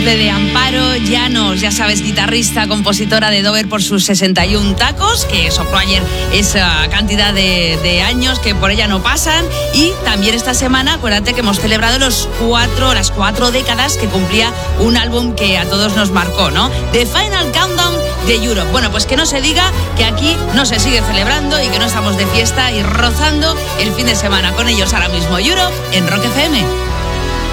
cumple de Amparo Llanos, ya sabes, guitarrista, compositora de Dover por sus 61 tacos, que sopló ayer esa cantidad de años que por ella no pasan. Y también esta semana, acuérdate que hemos celebrado las 4 décadas que cumplía un álbum que a todos nos marcó, ¿no? The Final Countdown de Europe. Bueno, pues que no se diga que aquí no se sigue celebrando y que no estamos de fiesta y rozando el fin de semana con ellos ahora mismo. Europe en Rock FM.